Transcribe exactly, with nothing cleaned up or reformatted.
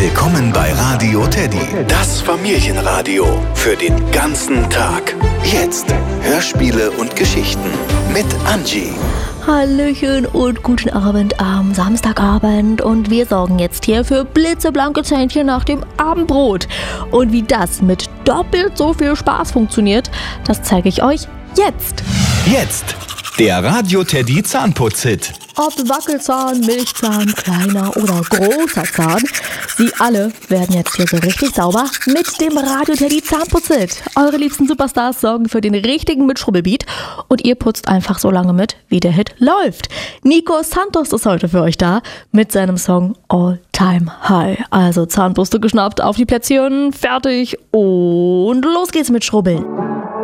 Willkommen bei Radio Teddy, das Familienradio für den ganzen Tag. Jetzt Hörspiele und Geschichten mit Angie. Hallöchen und guten Abend am Samstagabend und wir sorgen jetzt hier für blitzeblanke Zähnchen nach dem Abendbrot. Und wie das mit doppelt so viel Spaß funktioniert, das zeige ich euch jetzt. Jetzt der Radio Teddy Zahnputz-Hit. Ob Wackelzahn, Milchzahn, kleiner oder großer Zahn, sie alle werden jetzt hier so richtig sauber mit dem Radio Teddy Zahnputz-Hit. Eure liebsten Superstars sorgen für den richtigen Mitschrubbelbeat und ihr putzt einfach so lange mit, wie der Hit läuft. Nico Santos ist heute für euch da mit seinem Song All Time High. Also Zahnbürste geschnappt, auf die Plätzchen, fertig und los geht's mit Schrubbeln.